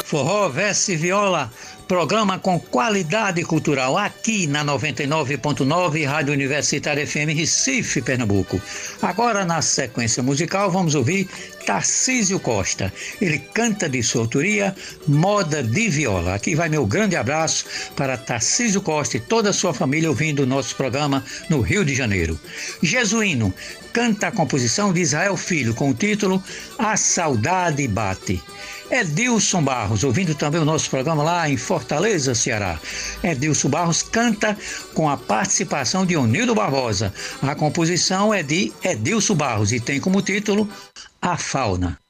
Forró, verso e viola, programa com qualidade cultural aqui na 99.9 Rádio Universitária FM Recife, Pernambuco. Agora, na sequência musical, vamos ouvir Tarcísio Costa. Ele canta de sua autoria Moda de Viola. Aqui vai meu grande abraço para Tarcísio Costa e toda a sua família ouvindo o nosso programa no Rio de Janeiro. Jesuíno canta a composição de Israel Filho com o título A Saudade Bate. Edilson Barros, ouvindo também o nosso programa lá em Fortaleza, Ceará. Edilson Barros canta com a participação de Onildo Barbosa. A composição é de Edilson Barros e tem como título A Fauna.